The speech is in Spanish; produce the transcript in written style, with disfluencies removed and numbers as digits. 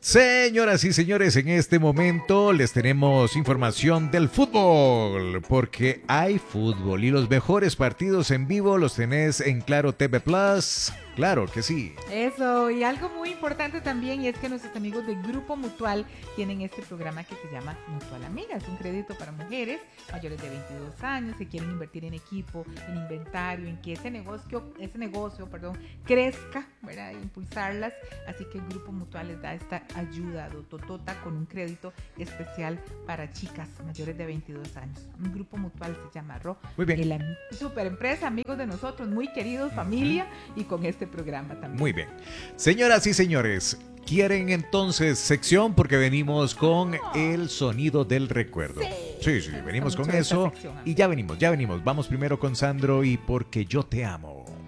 Señoras y señores, en este momento les tenemos información del fútbol, porque hay fútbol y los mejores partidos en vivo los tenés en Claro TV Plus. Claro que sí. Eso, y algo muy importante también, y es que nuestros amigos de Grupo Mutual tienen este programa que se llama Mutual Amiga. Es un crédito para mujeres mayores de 22 años que quieren invertir en equipo, en inventario, en que ese negocio, crezca, ¿verdad? E impulsarlas. Así que el Grupo Mutual les da esta ayuda totota con un crédito especial para chicas mayores de 22 años. Un Grupo Mutual se llama RO. Muy bien. La super empresa, amigos de nosotros, muy queridos, familia, y con este programa también. Muy bien. Señoras y señores, ¿quieren entonces sección? Porque venimos con el sonido del recuerdo. Sí, venimos con eso. Y ya venimos. Vamos primero con Sandro y Porque yo te amo.